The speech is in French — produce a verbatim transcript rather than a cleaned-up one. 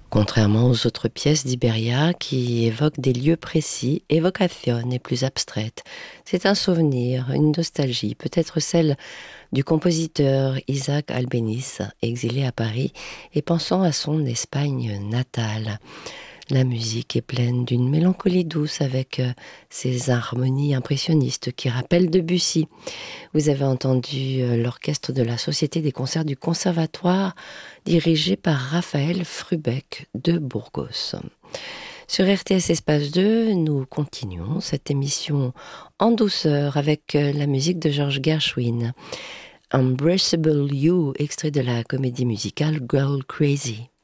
Contrairement aux autres pièces d'Iberia qui évoquent des lieux précis, Evocazione est plus abstraite. C'est un souvenir, une nostalgie, peut-être celle du compositeur Isaac Albéniz, exilé à Paris et pensant à son Espagne natale. La musique est pleine d'une mélancolie douce avec euh, ses harmonies impressionnistes qui rappellent Debussy. Vous avez entendu euh, l'orchestre de la Société des concerts du Conservatoire dirigé par Raphaël Frubeck de Burgos. Sur R T S Espace deux, nous continuons cette émission en douceur avec euh, la musique de George Gershwin. Embraceable You, extrait de la comédie musicale Girl Crazy.